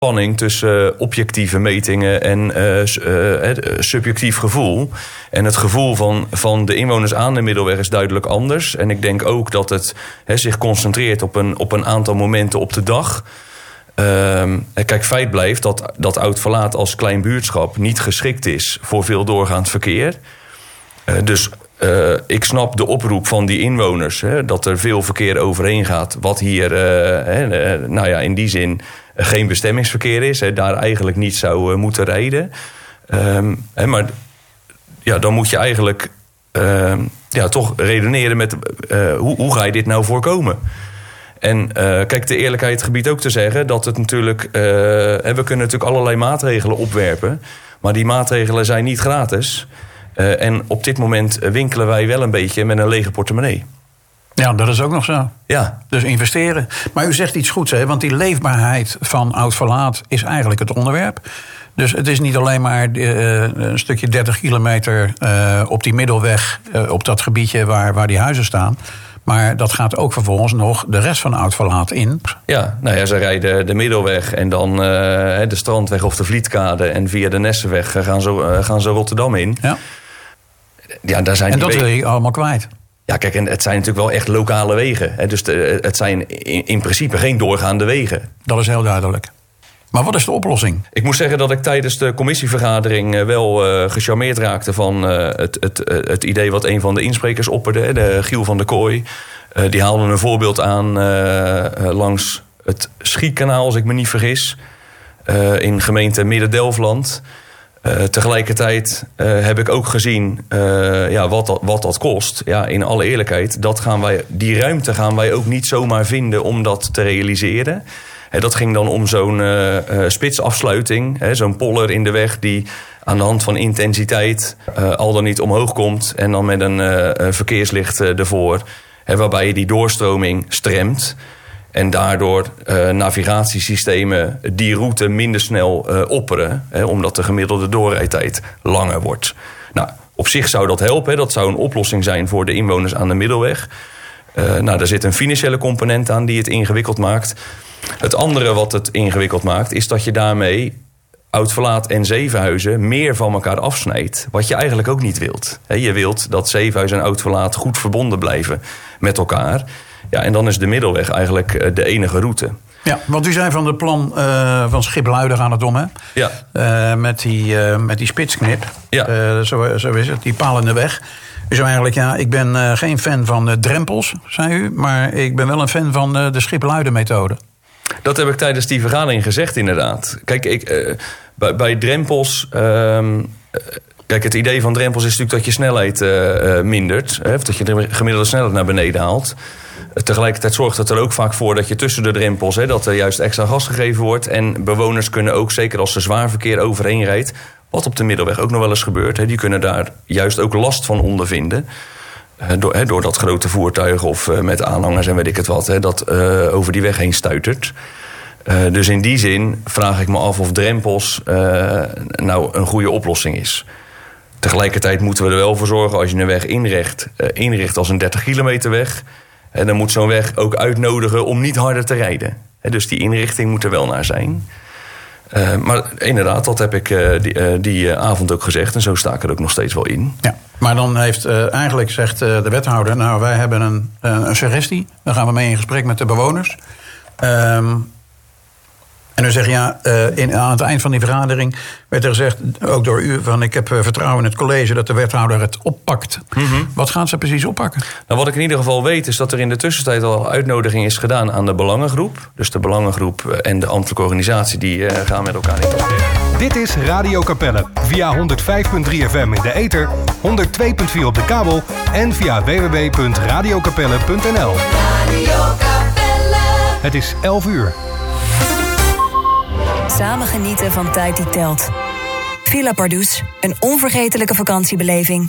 spanning tussen objectieve metingen en subjectief gevoel. En het gevoel van de inwoners aan de Middelweg is duidelijk anders. En ik denk ook dat het zich concentreert op een aantal momenten op de dag. Kijk, feit blijft dat Oud-Verlaat als klein buurtschap niet geschikt is voor veel doorgaand verkeer. Dus ik snap de oproep van die inwoners, dat er veel verkeer overheen gaat, wat hier in die zin geen bestemmingsverkeer is, daar eigenlijk niet zou moeten rijden. Maar ja, dan moet je eigenlijk toch redeneren met hoe ga je dit nou voorkomen? En kijk, de eerlijkheid gebiedt ook te zeggen dat het natuurlijk we kunnen natuurlijk allerlei maatregelen opwerpen, maar die maatregelen zijn niet gratis. En op dit moment winkelen wij wel een beetje met een lege portemonnee. Ja, dat is ook nog zo. Ja. Dus investeren. Maar u zegt iets goeds, hè? Want die leefbaarheid van Oud-Verlaat is eigenlijk het onderwerp. Dus het is niet alleen maar een stukje 30 kilometer op die Middelweg, op dat gebiedje waar die huizen staan. Maar dat gaat ook vervolgens nog de rest van Oud-Verlaat in. Ja, nou ja, ze rijden de Middelweg en dan de Strandweg of de Vlietkade. En via de Nessenweg gaan ze Rotterdam in. Ja. Ja, daar zijn en dat wil je allemaal kwijt. Ja, kijk, en het zijn natuurlijk wel echt lokale wegen. Hè? Dus het zijn in principe geen doorgaande wegen. Dat is heel duidelijk. Maar wat is de oplossing? Ik moet zeggen dat ik tijdens de commissievergadering wel gecharmeerd raakte van het idee wat een van de insprekers opperde, de Giel van der Kooi. Die haalde een voorbeeld aan langs het Schiekanaal, als ik me niet vergis, in gemeente Midden-Delfland. Tegelijkertijd heb ik ook gezien wat dat kost. Ja, in alle eerlijkheid, die ruimte gaan wij ook niet zomaar vinden om dat te realiseren. Dat ging dan om zo'n spitsafsluiting, zo'n poller in de weg die aan de hand van intensiteit al dan niet omhoog komt en dan met een verkeerslicht ervoor, waarbij je die doorstroming stremt. En daardoor navigatiesystemen die route minder snel opperen, omdat de gemiddelde doorrijdtijd langer wordt. Nou, op zich zou dat helpen. Dat zou een oplossing zijn voor de inwoners aan de Middelweg. Daar zit een financiële component aan die het ingewikkeld maakt. Het andere wat het ingewikkeld maakt, is dat je daarmee Oud-Verlaat en Zevenhuizen meer van elkaar afsnijdt. Wat je eigenlijk ook niet wilt. Je wilt dat Zevenhuizen en Oud-Verlaat goed verbonden blijven met elkaar. Ja, en dan is de Middelweg eigenlijk de enige route. Ja, want u zei van het plan van Schipluiden gaan het om, hè? Ja. Met die spitsknip. Ja. Zo is het, die paal in de weg. U zei eigenlijk, ik ben geen fan van drempels, zei u. Maar ik ben wel een fan van de Schipluiden-methode. Dat heb ik tijdens die vergadering gezegd, inderdaad. Kijk, bij drempels. Kijk, het idee van drempels is natuurlijk dat je snelheid mindert. Of dat je de gemiddelde snelheid naar beneden haalt. Tegelijkertijd zorgt het er ook vaak voor dat je tussen de drempels, dat er juist extra gas gegeven wordt. En bewoners kunnen ook, zeker als er zwaar verkeer overheen rijdt, wat op de Middelweg ook nog wel eens gebeurt, die kunnen daar juist ook last van ondervinden. Doordat grote voertuigen of met aanhangers en weet ik het wat, dat over die weg heen stuitert. Dus in die zin vraag ik me af of drempels nou een goede oplossing is. Tegelijkertijd moeten we er wel voor zorgen, als je een weg inricht als een 30 kilometer weg, dan moet zo'n weg ook uitnodigen om niet harder te rijden. Dus die inrichting moet er wel naar zijn. Maar inderdaad, dat heb ik die avond ook gezegd. En zo sta ik er ook nog steeds wel in. Ja, maar dan heeft eigenlijk, zegt de wethouder, nou, wij hebben een suggestie. Daar gaan we mee in gesprek met de bewoners. En u zegt, aan het eind van die vergadering werd er gezegd, ook door u, van ik heb vertrouwen in het college dat de wethouder het oppakt. Mm-hmm. Wat gaan ze precies oppakken? Nou, wat ik in ieder geval weet is dat er in de tussentijd al uitnodiging is gedaan aan de belangengroep. Dus de belangengroep en de ambtelijke organisatie die gaan met elkaar in gesprek. Dit is Radio Capelle via 105.3 FM in de ether, 102.4 op de kabel en via www.radiokapelle.nl. Radio Capelle. Het is 11 uur. Samen genieten van tijd die telt. Villa Pardoes, een onvergetelijke vakantiebeleving.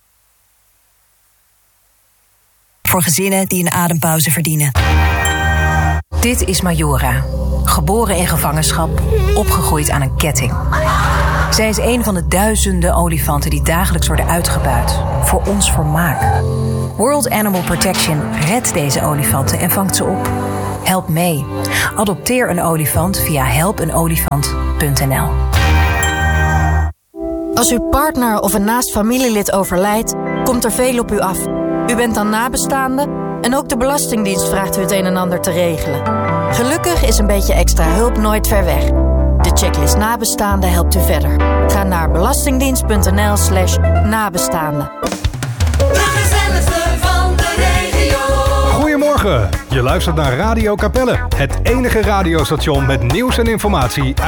Voor gezinnen die een adempauze verdienen. Dit is Majora. Geboren in gevangenschap, opgegroeid aan een ketting. Zij is een van de duizenden olifanten die dagelijks worden uitgebuit. Voor ons vermaak. World Animal Protection redt deze olifanten en vangt ze op. Help mee. Adopteer een olifant via helpenolifant.nl. Als uw partner of een naast familielid overlijdt, komt er veel op u af. U bent dan nabestaande en ook de Belastingdienst vraagt u het een en ander te regelen. Gelukkig is een beetje extra hulp nooit ver weg. De checklist nabestaande helpt u verder. Ga naar belastingdienst.nl/nabestaande. De gezelligste van de regio. Goedemorgen, je luistert naar Radio Capelle. Het enige radiostation met nieuws en informatie